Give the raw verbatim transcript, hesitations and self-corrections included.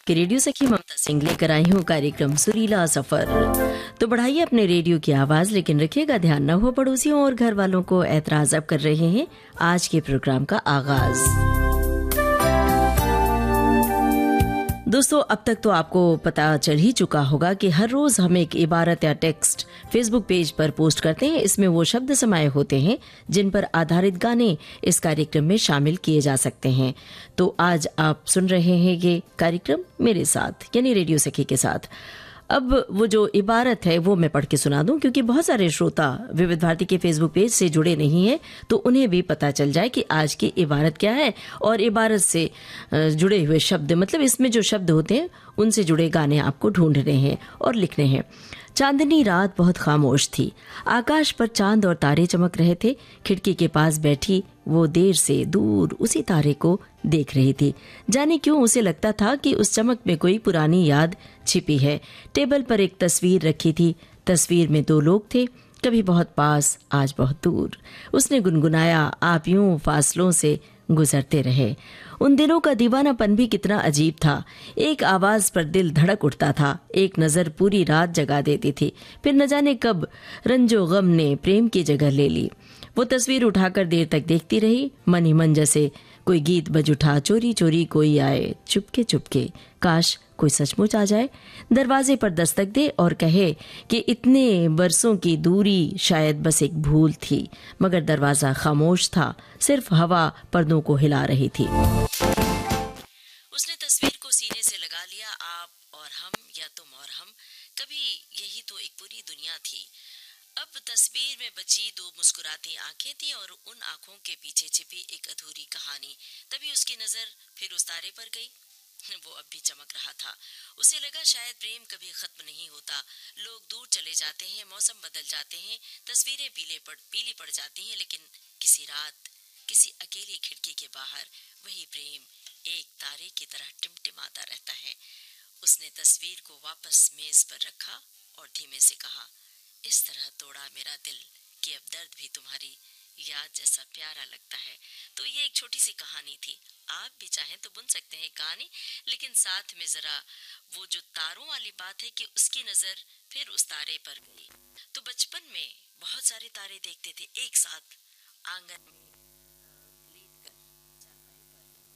आपके रेडियो सखी ममता सिंह लेकर आई हूँ कार्यक्रम सुरीला सफर। तो बढ़ाइए अपने रेडियो की आवाज, लेकिन रखिएगा ध्यान न हो पड़ोसियों और घर वालों को एतराज। अब कर रहे हैं आज के प्रोग्राम का आगाज। दोस्तों, अब तक तो आपको पता चल ही चुका होगा कि हर रोज हम एक इबारत या टेक्स्ट फेसबुक पेज पर पोस्ट करते हैं। इसमें वो शब्द समाये होते हैं जिन पर आधारित गाने इस कार्यक्रम में शामिल किए जा सकते हैं। तो आज आप सुन रहे हैं ये कार्यक्रम मेरे साथ, यानी रेडियो सखी के साथ। अब वो जो इबारत है वो मैं पढ़ के सुना दूं, क्योंकि बहुत सारे श्रोता विविध भारती के फेसबुक पेज से जुड़े नहीं हैं, तो उन्हें भी पता चल जाए कि आज की इबारत क्या है और इबारत से जुड़े हुए शब्द, मतलब इसमें जो शब्द होते हैं उनसे जुड़े गाने आपको ढूंढने हैं और लिखने हैं। चांदनी रात बहुत खामोश थी। आकाश पर चांद और तारे चमक रहे थे। खिड़की के पास बैठी वो देर से दूर उसी तारे को देख रही थी। जाने क्यों उसे लगता था कि उस चमक में कोई पुरानी याद छिपी है। टेबल पर एक तस्वीर रखी थी। तस्वीर में दो लोग थे, कभी बहुत पास, आज बहुत दूर। उसने गुनगुनाया, आप यूं फासलों से गुजरते रहे। उन दिनों का दीवानापन भी कितना अजीब था। एक आवाज पर दिल धड़क उठता था, एक नजर पूरी रात जगा देती थी। फिर न जाने कब रंजो गम ने प्रेम की जगह ले ली। वो तस्वीर उठाकर देर तक देखती रही। मन ही मन जैसे कोई गीत बज उठा, चोरी चोरी कोई आए चुपके चुपके, काश कोई सचमुच आ जाए, दरवाजे पर दस्तक दे और कहे कि इतने बरसों की दूरी शायद बस एक भूल थी। मगर दरवाजा खामोश था, सिर्फ हवा पर्दों को हिला रही थी। उसने तस्वीर को सीने से लगा लिया। आप और हम, या तुम और हम, कभी यही तो एक पूरी दुनिया थी। अब तस्वीर में बची दो मुस्कुराती आंखें थी और उन आंखों के पीछे छिपी एक अधूरी कहानी। तभी उसकी नजर फिर उस तारे पर गई। वो अब भी चमक रहा था। उसे लगा शायद प्रेम कभी खत्म नहीं होता। लोग दूर चले जाते हैं, मौसम बदल जाते हैं, तस्वीरें पीले पड़ पीली पड़ जाती हैं, लेकिन किसी रात किसी अकेली खिड़की के बाहर वही प्रेम एक तारे की तरह टिमटिमाता रहता है। उसने तस्वीर को वापस मेज पर रखा और धीमे से कहा, इस तरह तोड़ा मेरा दिल कि अब दर्द भी तुम्हारी याद जैसा प्यारा लगता है। तो ये एक छोटी सी कहानी थी। आप भी चाहें तो बुन सकते हैं कहानी, लेकिन साथ में जरा वो जो तारों वाली बात है कि उसकी नजर फिर उस तारे पर गई। तो बचपन में बहुत सारे तारे देखते थे एक साथ आंगन में।